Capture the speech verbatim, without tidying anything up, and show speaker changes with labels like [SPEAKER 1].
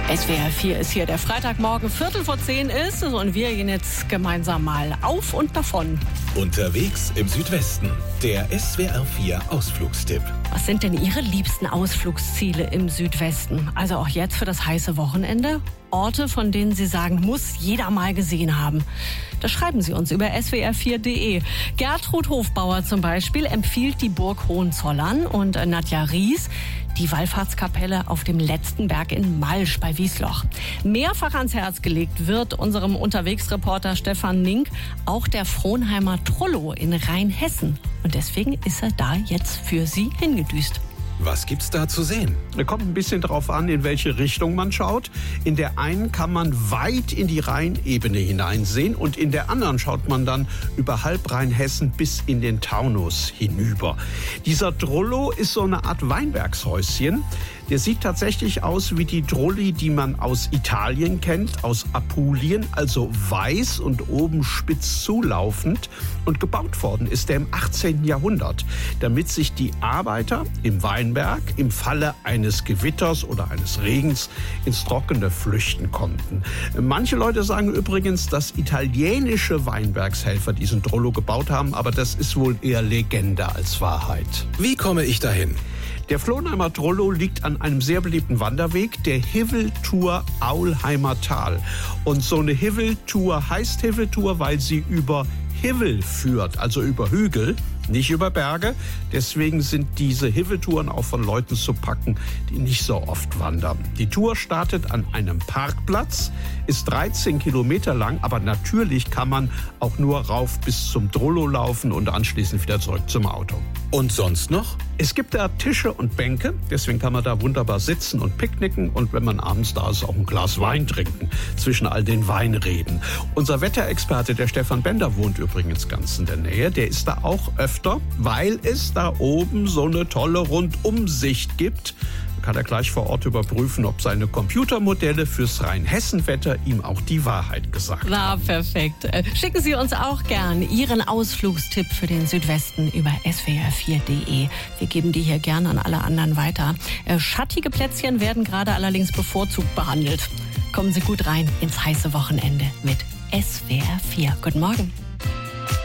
[SPEAKER 1] S W R vier ist hier, der Freitagmorgen, Viertel vor zehn ist es und wir gehen jetzt gemeinsam mal auf und davon.
[SPEAKER 2] Unterwegs im Südwesten, der S W R vier Ausflugstipp.
[SPEAKER 1] Was sind denn Ihre liebsten Ausflugsziele im Südwesten? Also auch jetzt für das heiße Wochenende? Orte, von denen Sie sagen, muss jeder mal gesehen haben. Das schreiben Sie uns über S W R vier punkt de. Gertrud Hofbauer zum Beispiel empfiehlt die Burg Hohenzollern und Nadja Ries die Wallfahrtskapelle auf dem letzten Berg in Malsch bei Wiesloch. Mehrfach ans Herz gelegt wird unserem Unterwegsreporter Stefan Nink auch der Fronheimer Trullo in Rheinhessen. Und deswegen ist er da jetzt für Sie hingedüst.
[SPEAKER 2] Was gibt's da zu sehen?
[SPEAKER 3] Es kommt ein bisschen darauf an, in welche Richtung man schaut. In der einen kann man weit in die Rheinebene hineinsehen und in der anderen schaut man dann über halb Rheinhessen bis in den Taunus hinüber. Dieser Trullo ist so eine Art Weinbergshäuschen. Der sieht tatsächlich aus wie die Trulli, die man aus Italien kennt, aus Apulien, also weiß und oben spitz zulaufend. Und gebaut worden ist er im achtzehnten Jahrhundert, damit sich die Arbeiter im Weinberg im Falle eines Gewitters oder eines Regens ins Trockene flüchten konnten. Manche Leute sagen übrigens, dass italienische Weinbergshelfer diesen Trullo gebaut haben, aber das ist wohl eher Legende als Wahrheit.
[SPEAKER 2] Wie komme ich dahin?
[SPEAKER 3] Der Fronheimer Trullo liegt an einem sehr beliebten Wanderweg, der Hiveltour Aulheimer Tal. Und so eine Hiveltour heißt Hiveltour, weil sie über Hivel führt, also über Hügel, nicht über Berge. Deswegen sind diese Hiveltouren auch von Leuten zu packen, die nicht so oft wandern. Die Tour startet an einem Parkplatz, ist dreizehn Kilometer lang, aber natürlich kann man auch nur rauf bis zum Trullo laufen und anschließend wieder zurück zum Auto.
[SPEAKER 2] Und sonst noch?
[SPEAKER 3] Es gibt da Tische und Bänke, deswegen kann man da wunderbar sitzen und picknicken und wenn man abends da ist, auch ein Glas Wein trinken zwischen all den Weinreben. Unser Wetterexperte, der Stefan Bender, wohnt übrigens ganz in der Nähe. Der ist da auch öfter, weil es da oben so eine tolle Rundumsicht gibt. Kann er gleich vor Ort überprüfen, ob seine Computermodelle fürs Rheinhessen-Wetter ihm auch die Wahrheit gesagt haben.
[SPEAKER 1] Na, perfekt. Schicken Sie uns auch gern Ihren Ausflugstipp für den Südwesten über S W R vier punkt de. Wir geben die hier gern an alle anderen weiter. Schattige Plätzchen werden gerade allerdings bevorzugt behandelt. Kommen Sie gut rein ins heiße Wochenende mit S W R vier. Guten Morgen.